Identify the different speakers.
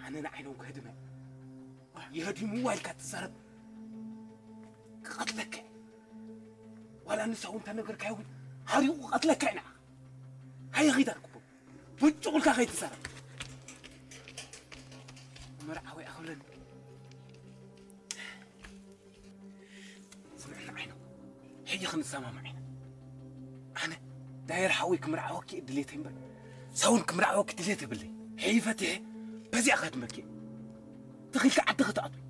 Speaker 1: أنا نعينه كهدمه يهدي موبايل كاتسرب قتلك ولا نسوي أنت نقدر كاوي هاريو قتلك أنا هاي غيداركم بتقول كاخي تسرب مرعوي أخلن سمعنا عينه هي خن السما معنا أنا داير حويك مرعوك دليت هم ساونك مرعوك دليت باللي هي فتح بزي أخذ مكي تخيل كعد خطأت